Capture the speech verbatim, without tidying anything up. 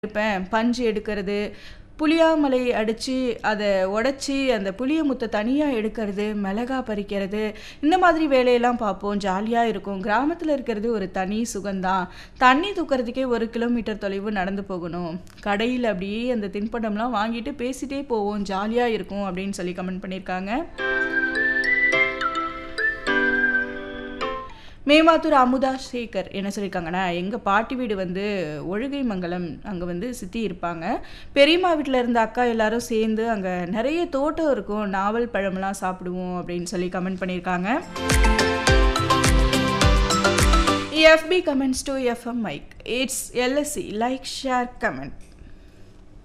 எடுப்பேன். பஞ்சு எடுக்கிறது, புளியாமலை அடிச்சு, அத உடைச்சு, அந்த புளிய முத்த தனியா எடுக்கிறது, மிளகா பறிக்கிறது, இந்த மாதிரி வேலையெல்லாம் பார்ப்போம். ஜாலியா இருக்கும். கிராமத்துல இருக்கிறது ஒரு தனி சுகந்தான். தண்ணி தூக்குறதுக்கே ஒரு கிலோமீட்டர் தொலைவு நடந்து போகணும். கடையில அப்படியே அந்த தின்பண்டம்லாம் வாங்கிட்டு பேசிட்டே போவோம். ஜாலியா இருக்கும் அப்படின்னு சொல்லி கமெண்ட் பண்ணியிருக்காங்க. மேமாத்தூர் அமுதா சேகர் என்ன சொல்லியிருக்காங்கன்னா, எங்க பாட்டி வீடு வந்து ஒழுகைமங்கலம். அங்க வந்து சித்தி இருப்பாங்க. பெரியம்மா வீட்ல இருந்த அக்கா எல்லாரும் சேர்ந்து அங்க நெறைய தோட்டம் இருக்கும். நாவல் பழம்லாம் சாப்பிடுவோம் அப்படின்னு சொல்லி கமெண்ட் பண்ணியிருக்காங்க. FP comments to FM mic. It's LSC like, share, comment.